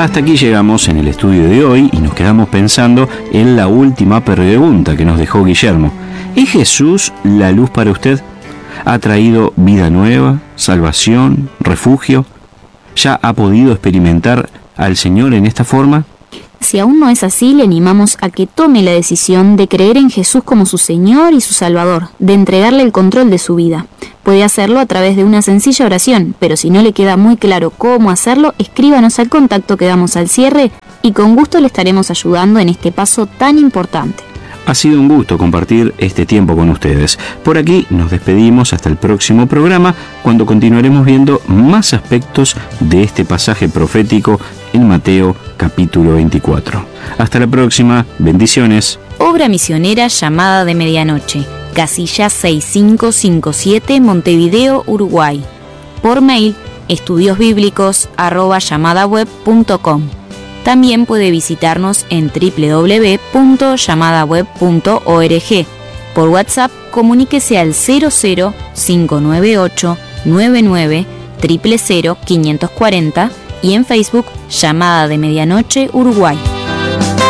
Hasta aquí llegamos en el estudio de hoy y nos quedamos pensando en la última pregunta que nos dejó Guillermo. ¿Es Jesús la luz para usted? ¿Ha traído vida nueva, salvación, refugio? ¿Ya ha podido experimentar al Señor en esta forma? Si aún no es así, le animamos a que tome la decisión de creer en Jesús como su Señor y su Salvador, de entregarle el control de su vida. Puede hacerlo a través de una sencilla oración, pero si no le queda muy claro cómo hacerlo, escríbanos al contacto que damos al cierre y con gusto le estaremos ayudando en este paso tan importante. Ha sido un gusto compartir este tiempo con ustedes. Por aquí nos despedimos hasta el próximo programa, cuando continuaremos viendo más aspectos de este pasaje profético en Mateo capítulo 24. Hasta la próxima, bendiciones. Obra misionera Llamada de Medianoche, casilla 6557, Montevideo, Uruguay. Por mail, estudiosbiblicos@llamadaweb.com. También puede visitarnos en www.llamadaweb.org. Por WhatsApp, comuníquese al 00598 99 000 540 y en Facebook, Llamada de Medianoche Uruguay.